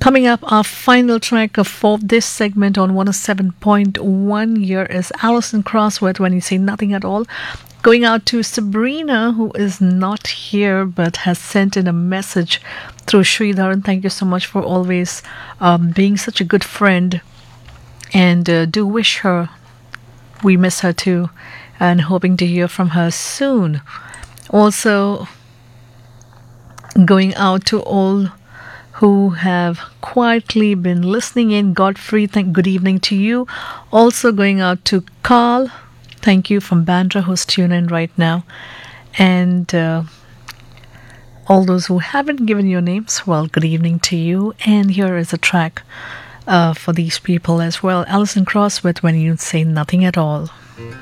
Coming up, our final track for this segment on 107.1 here is Alison Crossworth, When You Say Nothing at All. Going out to Sabrina, who is not here but has sent in a message through Sridharan. Thank you so much for always being such a good friend. And do wish her, we miss her too, and hoping to hear from her soon. Also, going out to all who have quietly been listening in. Godfrey, good evening to you. Also going out to Carl. Thank you from Bandra who's tuned in right now. And all those who haven't given your names, well, good evening to you. And here is a track for these people as well. Alison Crossworth, When You Say Nothing at All.